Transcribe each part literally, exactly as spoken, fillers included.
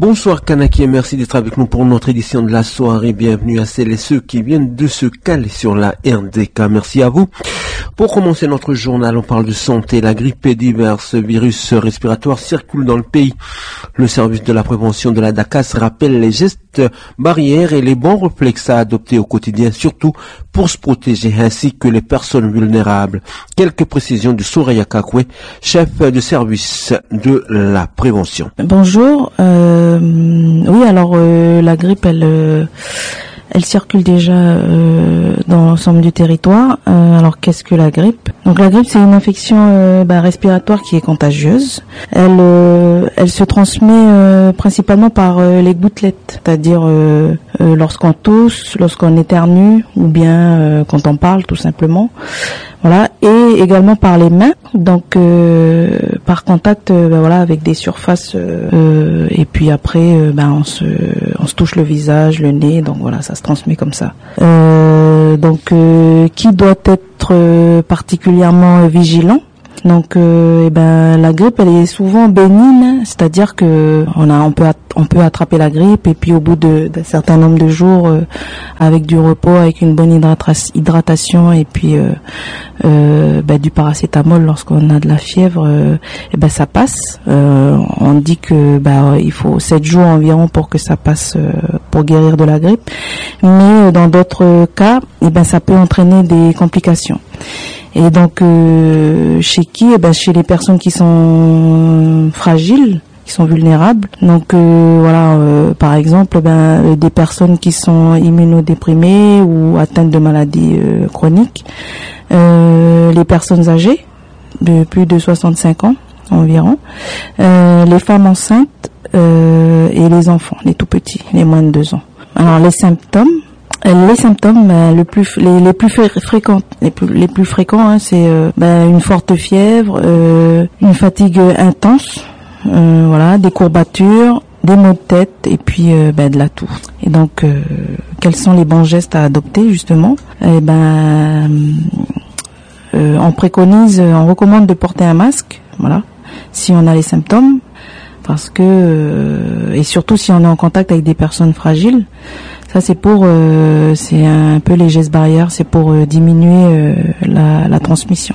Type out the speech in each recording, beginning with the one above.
Bonsoir Kanaki et merci d'être avec nous pour notre édition de la soirée. Bienvenue à celles et ceux qui viennent de se caler sur la R D K. Merci à vous. Pour commencer notre journal, on parle de santé. La grippe et divers virus respiratoires circulent dans le pays. Le service de la prévention de la D A C A S rappelle les gestes barrières et les bons réflexes à adopter au quotidien, surtout pour se protéger, ainsi que les personnes vulnérables. Quelques précisions de Soraya Kakwe, chef de service de la prévention. Bonjour. Euh, oui, alors euh, la grippe, elle... Euh Elle circule déjà euh, dans l'ensemble du territoire. Euh, alors qu'est-ce que la grippe? Donc la grippe, c'est une infection euh, bah, respiratoire qui est contagieuse. Elle, euh, elle se transmet euh, principalement par euh, les gouttelettes, c'est-à-dire euh, euh, lorsqu'on tousse, lorsqu'on éternue, ou bien euh, quand on parle, tout simplement. Voilà, et également par les mains, donc euh, par contact, euh, ben voilà, avec des surfaces, euh, et puis après, euh, ben on se, on se touche le visage, le nez, donc voilà, ça se transmet comme ça. Euh, donc, euh, qui doit être euh, particulièrement vigilant? Donc, euh, eh ben, la grippe, elle est souvent bénigne, c'est-à-dire que on a, on peut, on peut attraper la grippe et puis au bout de, d'un certain nombre de jours, euh, avec du repos, avec une bonne hydrata- hydratation et puis euh, euh, ben, du paracétamol lorsqu'on a de la fièvre, euh, eh ben ça passe. Euh, on dit que ben, il faut sept jours environ pour que ça passe, euh, pour guérir de la grippe. Mais dans d'autres cas, eh ben ça peut entraîner des complications. Et donc, euh, chez qui? Eh ben, chez les personnes qui sont fragiles, qui sont vulnérables. Donc, euh, voilà, euh, par exemple, ben, des personnes qui sont immunodéprimées ou atteintes de maladies euh, chroniques, euh, les personnes âgées de plus de soixante-cinq ans environ, euh, les femmes enceintes euh, et les enfants, les tout petits, les moins de deux ans. Alors, les symptômes. Les symptômes, euh, le plus, les, les plus fréquents, les plus, les plus fréquents, hein, c'est euh, ben, une forte fièvre, euh, une fatigue intense, euh, voilà, des courbatures, des maux de tête et puis euh, ben, de la toux. Et donc, euh, quels sont les bons gestes à adopter justement? Eh ben, euh, on préconise, on recommande de porter un masque, voilà, si on a les symptômes, parce que euh, et surtout si on est en contact avec des personnes fragiles. Ça c'est pour, euh, c'est un peu les gestes barrières, c'est pour euh, diminuer euh, la, la transmission.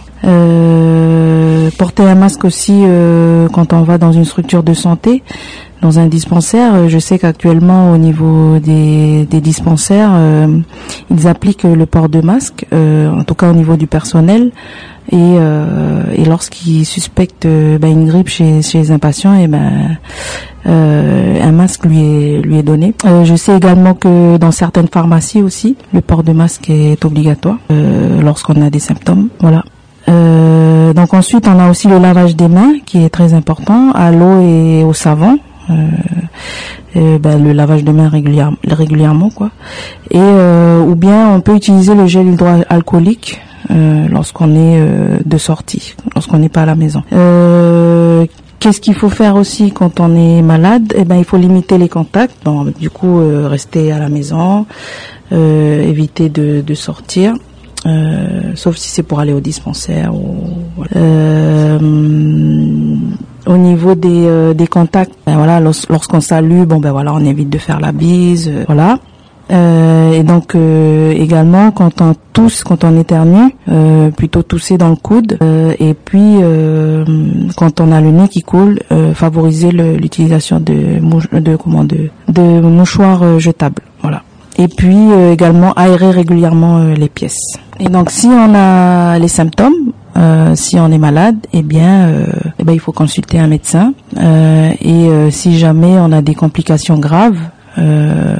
Euh, porter un masque aussi euh, quand on va dans une structure de santé, dans un dispensaire. Je sais qu'actuellement au niveau des, des dispensaires, euh, ils appliquent le port de masque, euh, en tout cas au niveau du personnel. Et, euh, et lorsqu'ils suspectent euh, ben, une grippe chez, chez un patient, et ben euh, un masque lui est lui est donné. Euh, je sais également que dans certaines pharmacies aussi, le port de masque est obligatoire euh, lorsqu'on a des symptômes. Voilà. Euh, donc ensuite, on a aussi le lavage des mains qui est très important, à l'eau et au savon. Euh, euh, ben, le lavage de mains régulièrement, régulièrement quoi. Et euh, ou bien on peut utiliser le gel hydroalcoolique. Euh, lorsqu'on est euh, de sortie, lorsqu'on n'est pas à la maison. Euh, qu'est-ce qu'il faut faire aussi quand on est malade? Eh ben, il faut limiter les contacts. Donc, du coup, euh, rester à la maison, euh, éviter de, de sortir, euh, sauf si c'est pour aller au dispensaire. Ou, voilà. euh, au niveau des, euh, des contacts, ben voilà, lors, lorsqu'on salue, bon ben voilà, on évite de faire la bise, euh, voilà. Euh, et donc euh, également quand on tousse, quand on éternue, euh, plutôt tousser dans le coude. Euh, et puis euh, quand on a le nez qui coule, euh, favoriser le, l'utilisation de, mouche, de comment de, de mouchoirs euh, jetables. Voilà. Et puis euh, également aérer régulièrement euh, les pièces. Et donc si on a les symptômes, euh, si on est malade, eh bien, euh, eh ben il faut consulter un médecin. Euh, et euh, si jamais on a des complications graves. Euh,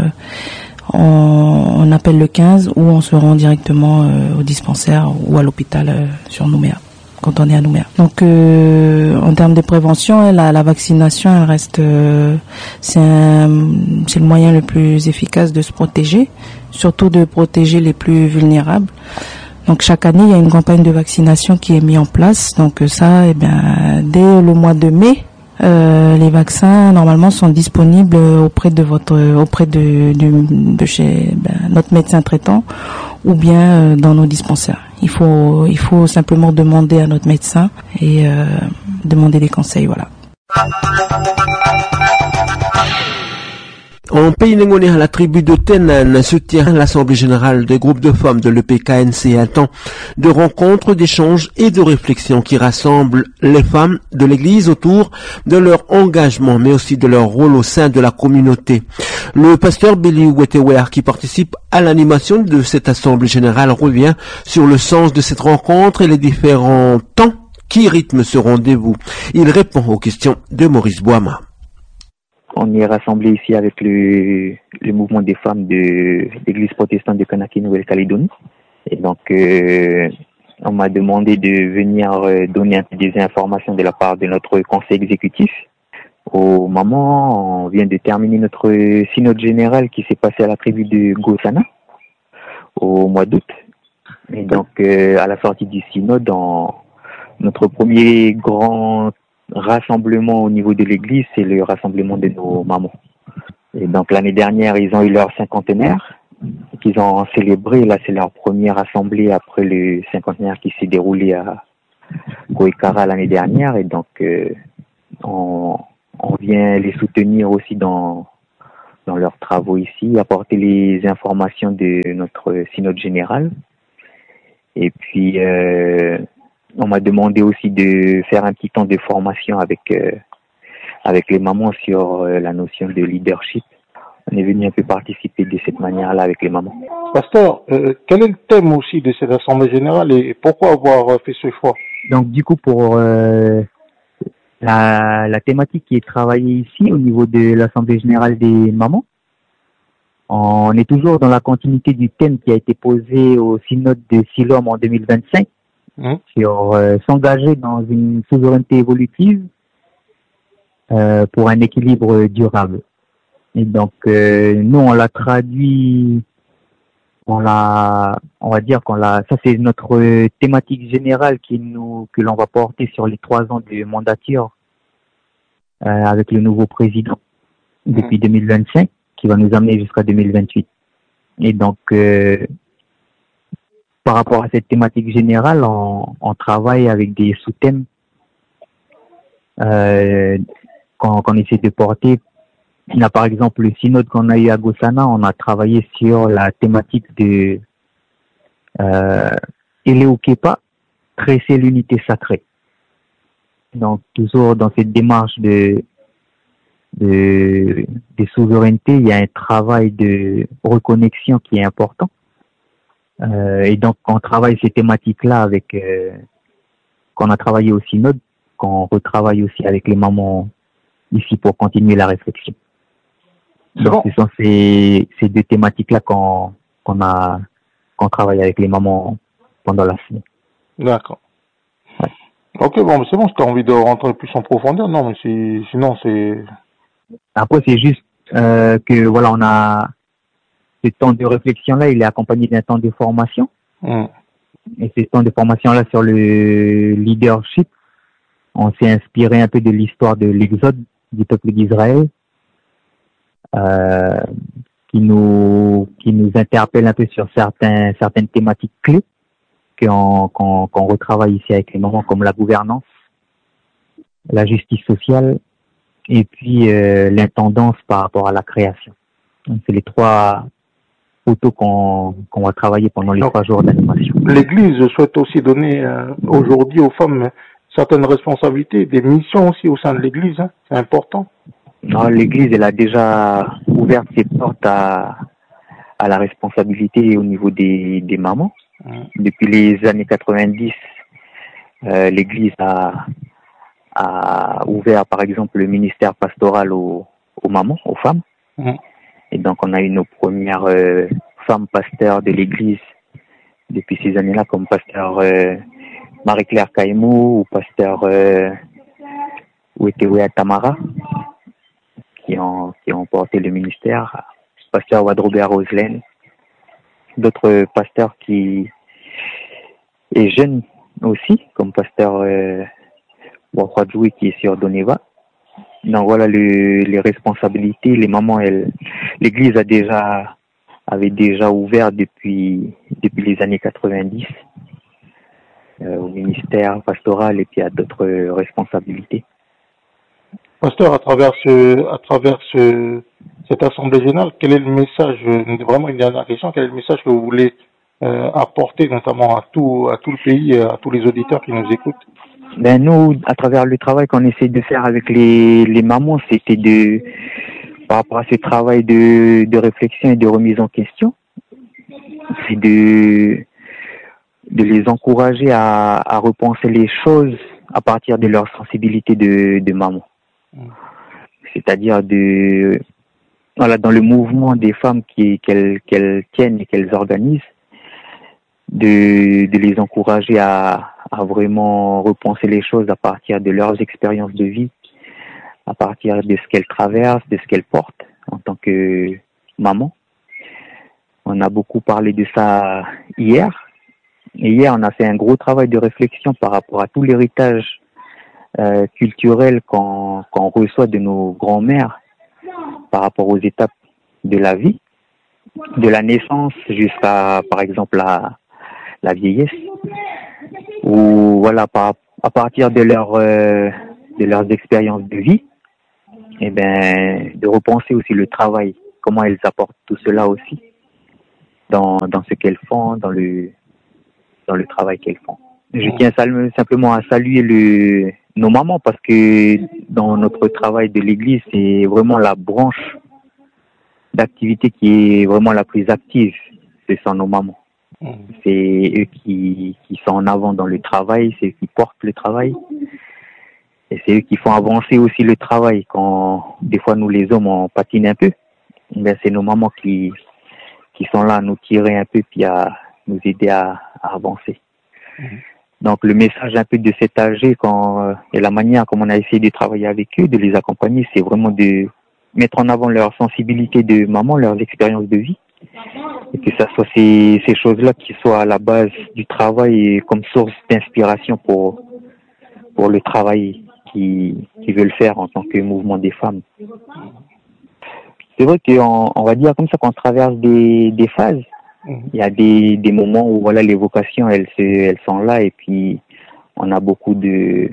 On, on appelle le quinze ou on se rend directement euh, au dispensaire ou à l'hôpital euh, sur Nouméa, quand on est à Nouméa. Donc, euh, en termes de prévention, la, la vaccination, elle reste, euh, c'est, un, c'est le moyen le plus efficace de se protéger, surtout de protéger les plus vulnérables. Donc, chaque année, il y a une campagne de vaccination qui est mise en place. Donc, ça, eh bien, dès le mois de mai, Euh, les vaccins normalement sont disponibles auprès de votre, auprès de, de, de chez ben, notre médecin traitant ou bien euh, dans nos dispensaires. Il faut, il faut simplement demander à notre médecin et euh, demander des conseils, voilà. En pays Nengoné, la tribu de Tenan soutient l'Assemblée générale des groupes de femmes de l'E P K N C, un temps de rencontres, d'échanges et de réflexions qui rassemblent les femmes de l'Église autour de leur engagement, mais aussi de leur rôle au sein de la communauté. Le pasteur Billy Wetewer, qui participe à l'animation de cette Assemblée générale, revient sur le sens de cette rencontre et les différents temps qui rythment ce rendez-vous. Il répond aux questions de Maurice Boama. On est rassemblés ici avec le, le mouvement des femmes de l'Église protestante de Conakry, Nouvelle-Calédonie. Et donc, euh, on m'a demandé de venir euh, donner un peu des informations de la part de notre conseil exécutif. Au moment, on vient de terminer notre synode général qui s'est passé à la tribu de Gosana au mois d'août. Et donc, euh, à la sortie du synode, on, notre premier grand rassemblement au niveau de l'église, c'est le rassemblement de nos mamans. Et donc l'année dernière, ils ont eu leur cinquantenaire qu'ils ont célébré. Là, c'est leur première assemblée après le cinquantenaire qui s'est déroulé à Goïkara l'année dernière. Et donc, euh, on, on vient les soutenir aussi dans dans leurs travaux ici, apporter les informations de notre synode général. Et puis, euh, on m'a demandé aussi de faire un petit temps de formation avec euh, avec les mamans sur euh, la notion de leadership. On est venu un peu participer de cette manière-là avec les mamans. Pasteur, euh, quel est le thème aussi de cette assemblée générale et pourquoi avoir fait ce choix? Donc du coup, pour euh, la, la thématique qui est travaillée ici au niveau de l'assemblée générale des mamans, on est toujours dans la continuité du thème qui a été posé au synode de Siloam en deux mille vingt-cinq. Mmh. Sur euh, s'engager dans une souveraineté évolutive euh, pour un équilibre durable. Et donc euh, nous on l'a traduit, on l'a, on va dire qu'on l'a, ça c'est notre thématique générale qui nous que l'on va porter sur les trois ans de mandature euh, avec le nouveau président mmh. depuis deux mille vingt-cinq qui va nous amener jusqu'à deux mille vingt-huit. Et donc euh, par rapport à cette thématique générale, on, on travaille avec des sous-thèmes euh, qu'on, qu'on essaie de porter. Là, par exemple, le synode qu'on a eu à Gosana, on a travaillé sur la thématique de euh, Eleokepa, tresser l'unité sacrée. Donc, toujours dans cette démarche de, de, de souveraineté, il y a un travail de reconnexion qui est important. Euh, et donc, on travaille ces thématiques-là avec, euh, qu'on a travaillé au synode, qu'on retravaille aussi avec les mamans ici pour continuer la réflexion. C'est donc, bon. Ce sont ces, ces deux thématiques-là qu'on, qu'on a, qu'on travaille avec les mamans pendant la semaine. D'accord. Ouais. Ok, bon, mais c'est bon, si tu as envie de rentrer plus en profondeur, non, mais c'est, sinon c'est... Après, c'est juste, euh, que voilà, on a, ce temps de réflexion-là, il est accompagné d'un temps de formation. Mmh. Et ce temps de formation-là sur le leadership, on s'est inspiré un peu de l'histoire de l'exode du peuple d'Israël, euh, qui nous qui nous interpelle un peu sur certains certaines thématiques clés qu'on qu'on, qu'on retravaille ici avec les mamans, comme la gouvernance, la justice sociale et puis euh, l'intendance par rapport à la création. Donc, c'est les trois photos qu'on, qu'on va travailler pendant les Donc, trois jours d'animation. L'Église souhaite aussi donner euh, aujourd'hui aux femmes certaines responsabilités, des missions aussi au sein de l'Église, hein, c'est important. Non, l'Église, elle a déjà ouvert ses portes à, à la responsabilité au niveau des, des mamans. Mmh. Depuis les années quatre-vingt-dix, euh, l'Église a, a ouvert par exemple le ministère pastoral aux, aux mamans, aux femmes. Mmh. Et donc, on a eu nos premières euh, femmes pasteurs de l'Église depuis ces années-là, comme pasteur euh, Marie-Claire Kaimou ou pasteur euh, Wetewe Tamara, qui ont, qui ont porté le ministère, pasteur Wadrobert Roselaine, d'autres pasteurs qui est jeune aussi, comme pasteur euh, Wakwadjoui qui est sur Doneva. Donc voilà le, les responsabilités. Les mamans, elles, l'Église a déjà avait déjà ouvert depuis depuis les années quatre-vingt-dix euh, au ministère pastoral et puis à d'autres responsabilités. Pasteur, à travers ce à travers ce cette assemblée générale, quel est le message, vraiment une dernière question, quel est le message que vous voulez euh, apporter notamment à tout, à tout le pays, à tous les auditeurs qui nous écoutent? Ben nous, à travers le travail qu'on essaie de faire avec les, les mamans, c'était de, par rapport à ce travail de, de réflexion et de remise en question, c'est de, de les encourager à, à repenser les choses à partir de leur sensibilité de, de maman. C'est-à-dire de, voilà, dans le mouvement des femmes qui, qu'elles, qu'elles tiennent et qu'elles organisent, de, de les encourager à, à vraiment repenser les choses à partir de leurs expériences de vie, à partir de ce qu'elles traversent, de ce qu'elles portent en tant que maman. On a beaucoup parlé de ça hier. Et hier, on a fait un gros travail de réflexion par rapport à tout l'héritage euh, culturel qu'on, qu'on reçoit de nos grands-mères par rapport aux étapes de la vie, de la naissance jusqu'à, par exemple, la, la vieillesse. Ou voilà, par, à partir de leur euh, de leurs expériences de vie, et ben de repenser aussi le travail, comment elles apportent tout cela aussi dans dans ce qu'elles font, dans le dans le travail qu'elles font. Je tiens simplement à saluer le nos mamans parce que dans notre travail de l'église, c'est vraiment la branche d'activité qui est vraiment la plus active, ce sont nos mamans. C'est eux qui, qui sont en avant dans le travail, c'est eux qui portent le travail. Et c'est eux qui font avancer aussi le travail quand des fois nous les hommes on patine un peu. Ben, c'est nos mamans qui, qui sont là à nous tirer un peu puis à nous aider à, à avancer. Mmh. Donc le message un peu de cet âgé quand, et la manière comme on a essayé de travailler avec eux, de les accompagner, c'est vraiment de mettre en avant leur sensibilité de maman, leurs expériences de vie. Et que ça soit ces, ces choses-là qui soient à la base du travail et comme source d'inspiration pour, pour le travail qu'ils qui veulent faire en tant que mouvement des femmes. C'est vrai qu'on on va dire comme ça qu'on traverse des, des phases. Il y a des, des moments où voilà les vocations elles, se, elles sont là et puis on a beaucoup de,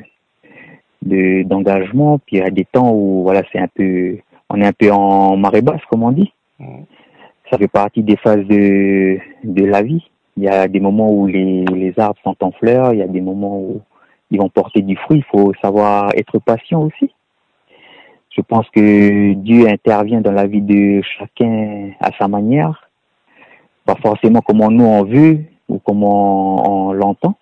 de d'engagement. Puis il y a des temps où voilà c'est un peu on est un peu en marée basse comme on dit. Ça fait partie des phases de, de la vie. Il y a des moments où les, les arbres sont en fleurs, il y a des moments où ils vont porter du fruit. Il faut savoir être patient aussi. Je pense que Dieu intervient dans la vie de chacun à sa manière. Pas forcément comment nous on veut ou comment on l'entend.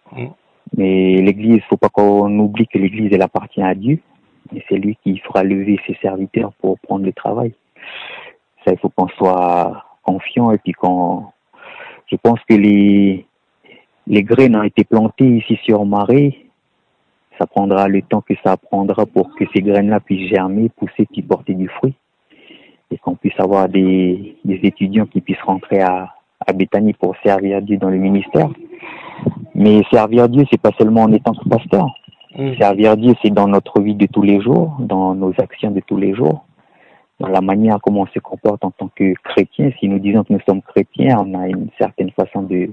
Mais l'Église, il faut pas qu'on oublie que l'Église, elle appartient à Dieu. Et c'est lui qui fera lever ses serviteurs pour prendre le travail. Ça, il faut qu'on soit confiant et puis qu'on... Je pense que les, les graines ont été plantées ici sur Marais. Ça prendra le temps que ça prendra pour que ces graines-là puissent germer, pousser, puis porter du fruit. Et qu'on puisse avoir des, des étudiants qui puissent rentrer à, à Béthanie pour servir Dieu dans le ministère. Mais servir Dieu, c'est pas seulement en étant pasteur. Mmh. Servir Dieu, c'est dans notre vie de tous les jours, dans nos actions de tous les jours. Dans la manière comment on se comporte en tant que chrétien. Si nous disons que nous sommes chrétiens, on a une certaine façon de,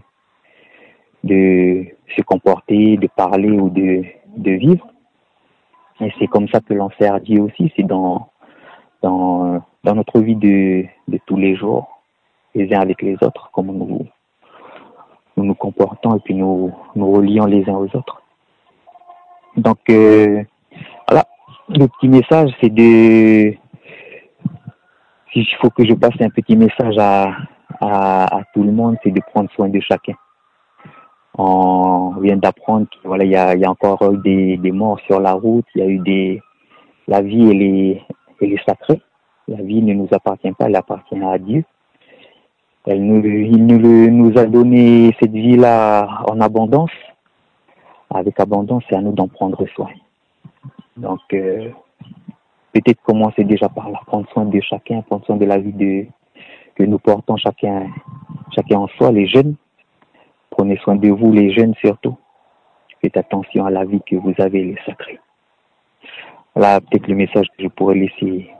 de se comporter, de parler ou de, de vivre. Et c'est comme ça que l'on sert Dieu aussi, c'est dans, dans, dans notre vie de, de tous les jours, les uns avec les autres, comment nous, nous nous comportons et puis nous nous relions les uns aux autres. Donc, euh, voilà, le petit message, c'est de... S'il faut que je passe un petit message à, à, à tout le monde, c'est de prendre soin de chacun. On vient d'apprendre qu'il voilà, y a, y a encore eu des, des morts sur la route, il y a eu des... La vie, elle est, elle est sacrée. La vie ne nous appartient pas, elle appartient à Dieu. Elle nous, il nous, nous a donné cette vie-là en abondance. Avec abondance, c'est à nous d'en prendre soin. Donc... Euh, peut-être commencer déjà par là, prendre soin de chacun, prendre soin de la vie de, que nous portons chacun, chacun en soi, les jeunes. Prenez soin de vous, les jeunes surtout. Faites attention à la vie que vous avez, les sacrés. Voilà peut-être le message que je pourrais laisser.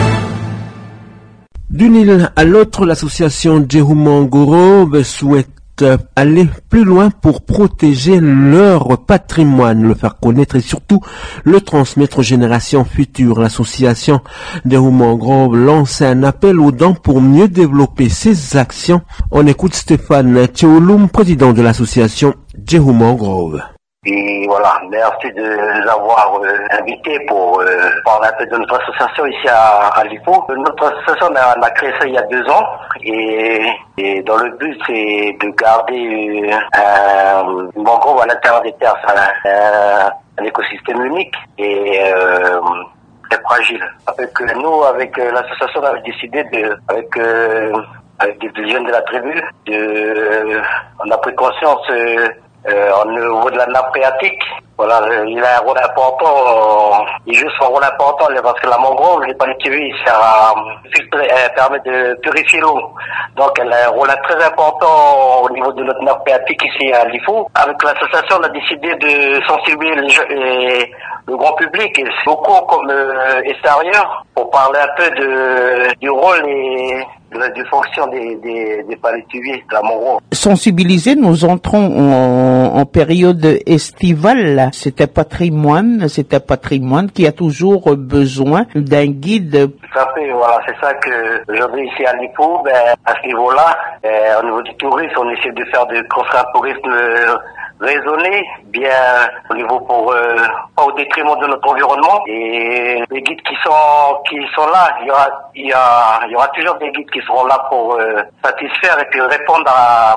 D'une île à l'autre, l'association Djehumangoro souhaite aller plus loin pour protéger leur patrimoine, le faire connaître et surtout le transmettre aux générations futures. L'association Djehu Mangrove lance un appel aux dons pour mieux développer ses actions. On écoute Stéphane Théoloum, président de l'association Djehu Mangrove. Et voilà, merci de nous avoir euh, invités pour euh, parler un peu de notre association ici à, à Lifou. Notre association, on a, on a créé ça il y a deux ans et, et dans le but, c'est de garder euh, un mangrove à l'intérieur des terres. C'est un, un écosystème unique et euh, très fragile. Avec euh, nous, avec euh, l'association, on avait décidé de, avec euh, avec des jeunes de la tribu, de, euh, on a pris conscience euh, Euh, au niveau de la nappe phréatique, voilà, il a un rôle important, euh, il joue son rôle important parce que la mangrove, les palétuviers, il sert à filtrer, elle permet de purifier l'eau. Donc elle a un rôle très important au niveau de notre nappe phréatique ici à Lifou. Avec l'association, on a décidé de sensibiliser les jeux, et le grand public et beaucoup comme euh, extérieur pour parler un peu de, du rôle et de la fonction des, des, des palétuviers de la mangrove. Sensibiliser, nous entrons en, en période estivale. C'est un patrimoine, c'est un patrimoine qui a toujours besoin d'un guide. Tout à fait, voilà, c'est ça que aujourd'hui ici à Lifou, ben, à ce niveau-là, ben, au niveau du tourisme, on essaie de faire de construire un tourisme raisonné, bien au niveau pour euh, pas au détriment de notre environnement. Et les guides qui sont qui sont là, il y aura il y a il y aura toujours des guides qui seront là pour euh, satisfaire et puis répondre à,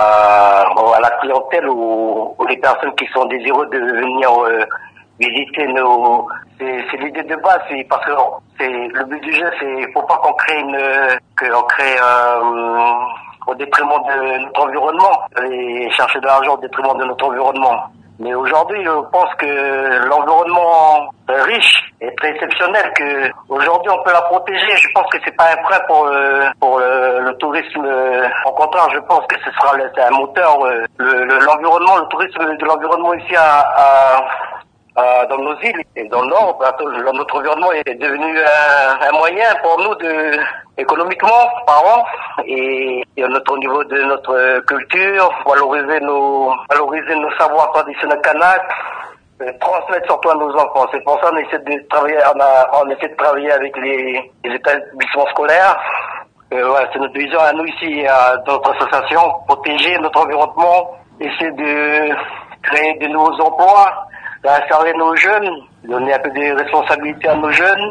à à la clientèle ou, ou les personnes qui sont désireuses de venir euh, visiter nos. C'est, c'est l'idée de base, c'est parce que c'est le but du jeu, c'est faut pas qu'on crée une qu'on crée euh, au détriment de notre environnement et chercher de l'argent au détriment de notre environnement. Mais aujourd'hui, je pense que l'environnement riche est très exceptionnel, que aujourd'hui on peut la protéger. Je pense que c'est pas un frein pour euh, pour le, le tourisme. Au contraire, je pense que ce sera le, c'est un moteur. Euh, le, le, l'environnement, le tourisme de l'environnement ici à, à Euh, dans nos îles et dans le nord, notre environnement est devenu un, un moyen pour nous de, économiquement parlant, et, et notre, au niveau de notre culture, valoriser nos, valoriser nos savoirs traditionnels kanak, transmettre surtout à nos enfants. C'est pour ça qu'on essaie de travailler, on, a, on essaie de travailler avec les, les établissements scolaires. Euh, voilà, c'est notre vision à nous ici, à notre association, protéger notre environnement, essayer de créer de nouveaux emplois, d'insérer nos jeunes, donner un peu de responsabilités à nos jeunes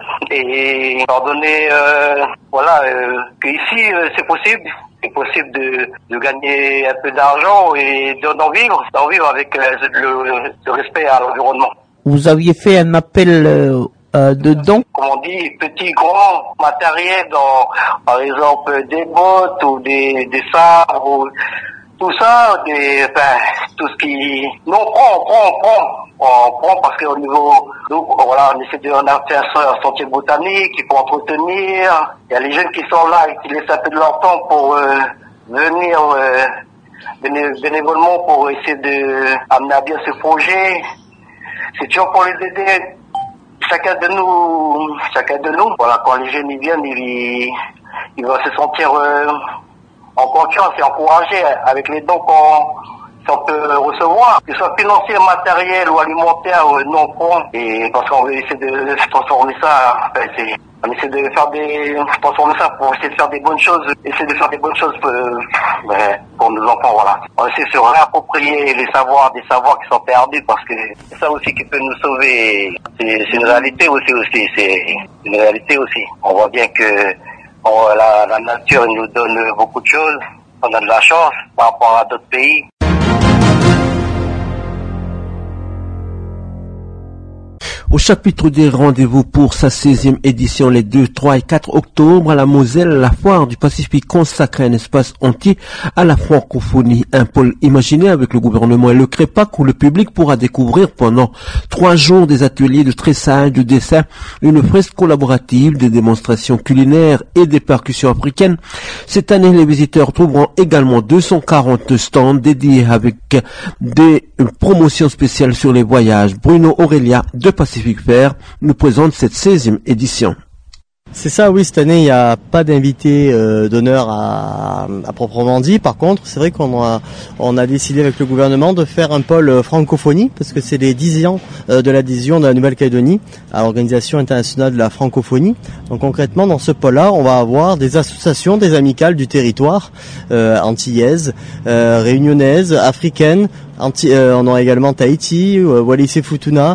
et leur donner, euh, voilà, euh, qu'ici euh, c'est possible, c'est possible de, de gagner un peu d'argent et d'en vivre, d'en vivre avec euh, le, le respect à l'environnement. Vous aviez fait un appel euh, euh, de dons. Comme on dit, petit, grand matériel, dans, par exemple des bottes ou des, des sabres ou tout ça, des, enfin, tout ce qui, non, on prend, on prend, on prend. On prend parce qu'au niveau, nous, voilà, on essaie de, on a fait un sentier botanique, il faut entretenir. Il y a les jeunes qui sont là et qui laissent un peu de leur temps pour euh, venir euh, béné- bénévolement pour essayer de amener à bien ce projet. C'est toujours pour les aider. Chacun de nous, chacun de nous, voilà, quand les jeunes ils viennent, ils, ils vont se sentir euh, en confiance et encouragés avec les dons qu'on on peut recevoir, que ce soit financier, matériel ou alimentaire, ou non prend, et parce qu'on veut essayer de transformer ça, enfin, c'est, on essaie de faire des, transformer ça pour essayer de faire des bonnes choses, essayer de faire des bonnes choses pour, ben, pour nos enfants, voilà. On essaie de se réapproprier les savoirs, des savoirs qui sont perdus, parce que c'est ça aussi qui peut nous sauver. C'est, c'est une réalité aussi, aussi, c'est une réalité aussi. On voit bien que on, la, la nature nous donne beaucoup de choses, on a de la chance par rapport à d'autres pays. Au chapitre des rendez-vous pour sa seizième édition les deux, trois et quatre octobre à la Moselle, la foire du Pacifique consacre un espace entier à la francophonie. Un pôle imaginé avec le gouvernement et le CREPAC où le public pourra découvrir pendant trois jours des ateliers de tressage, de dessin, une fresque collaborative, des démonstrations culinaires et des percussions africaines. Cette année, les visiteurs trouveront également deux cent quarante stands dédiés avec des promotions spéciales sur les voyages. Bruno Aurélia de Pacifique Fair nous présente cette seizième édition. C'est ça, oui. Cette année, il n'y a pas d'invité euh, d'honneur à, à proprement dit. Par contre, c'est vrai qu'on a, on a décidé avec le gouvernement de faire un pôle francophonie parce que c'est les dix ans euh, de l'adhésion de la Nouvelle-Calédonie à l'Organisation internationale de la francophonie. Donc concrètement, dans ce pôle-là, on va avoir des associations, des amicales du territoire euh, antillaises, euh, réunionnaises, africaines. Anti, euh, on aura également Tahiti, euh, Wallis et Futuna,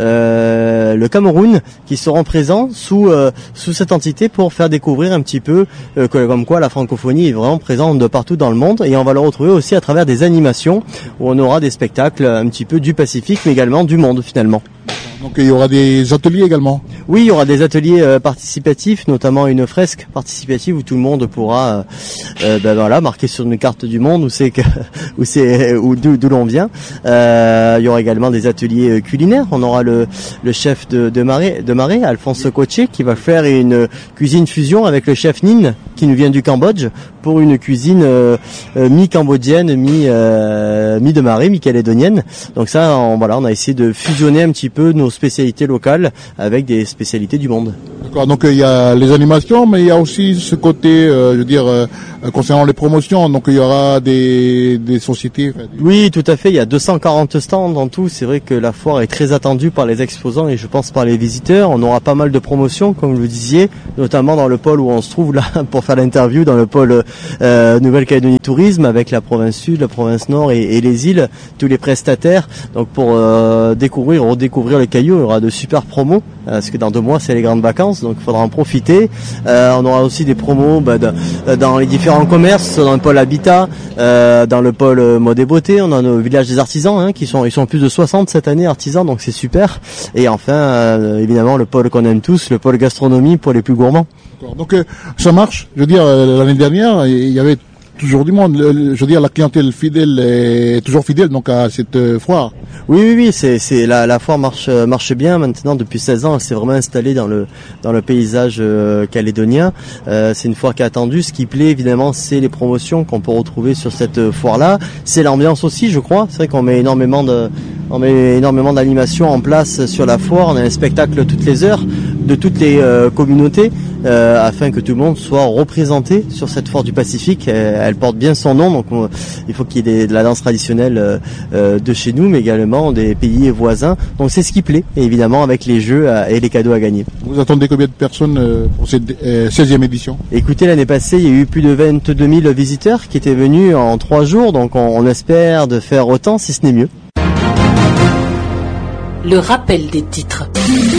euh, le Cameroun, qui seront présents sous euh, sous cette entité pour faire découvrir un petit peu euh, que, comme quoi la francophonie est vraiment présente de partout dans le monde. Et on va le retrouver aussi à travers des animations où on aura des spectacles un petit peu du Pacifique, mais également du monde finalement. Donc il y aura des ateliers également. Oui, il y aura des ateliers euh, participatifs, notamment une fresque participative où tout le monde pourra, euh, euh, ben voilà, marquer sur une carte du monde où c'est que, où c'est, où d'où, d'où l'on vient. Euh, il y aura également des ateliers culinaires. On aura le, le chef de, de Marais, de Marais, Alphonse Cotier, qui va faire une cuisine fusion avec le chef Nin, qui nous vient du Cambodge, pour une cuisine euh, euh, mi-cambodgienne, mi, euh, mi de Marais, mi-calédonienne. Donc ça, on, voilà, on a essayé de fusionner un petit peu nos spécialités locales avec des spécialités du monde. D'accord, donc il y a les animations, mais il y a aussi ce côté, euh, je veux dire, euh, concernant les promotions, donc il y aura des, des sociétés. Enfin, des... Oui, tout à fait, il y a deux cent quarante stands en tout, c'est vrai que la foire est très attendue par les exposants et je pense par les visiteurs. On aura pas mal de promotions, comme vous le disiez, notamment dans le pôle où on se trouve là pour faire l'interview, dans le pôle euh, Nouvelle-Calédonie Tourisme, avec la province Sud, la province Nord et, et les îles, tous les prestataires. Donc pour euh, découvrir, redécouvrir le Caillou, il y aura de super promos, parce que dans deux mois c'est les grandes vacances, donc il faudra en profiter. Euh, on aura aussi des promos bah, de, dans les différents commerces, dans le pôle habitat, euh, dans le pôle mode et beauté. On a nos villages des artisans, hein, qui sont, ils sont plus de soixante cette année artisans, donc c'est super. Et enfin, euh, évidemment, le pôle qu'on aime tous, le pôle gastronomie pour les plus gourmands. D'accord. Donc euh, ça marche. Je veux dire, euh, l'année dernière, il y avait toujours du monde. Le, je veux dire, la clientèle fidèle est toujours fidèle donc à cette euh, foire. Oui, oui, oui, c'est, c'est la, la foire marche marche bien maintenant depuis seize ans. Elle s'est vraiment installée dans le dans le paysage euh, calédonien. Euh, c'est une foire qui est attendue. Ce qui plaît évidemment, c'est les promotions qu'on peut retrouver sur cette foire-là. C'est l'ambiance aussi, je crois. C'est vrai qu'on met énormément de on met énormément d'animations en place sur la foire. On a un spectacle toutes les heures de toutes les euh, communautés euh, afin que tout le monde soit représenté sur cette foire du Pacifique. Elle, elle porte bien son nom, donc on, il faut qu'il y ait des, de la danse traditionnelle euh, euh, de chez nous, mais également des pays voisins. Donc c'est ce qui plaît, et évidemment avec les jeux euh, et les cadeaux à gagner. Vous attendez combien de personnes euh, pour cette euh, seizième édition? Écoutez, l'année passée, il y a eu plus de vingt-deux mille visiteurs qui étaient venus en trois jours, donc on, on espère de faire autant, si ce n'est mieux. Le rappel des titres.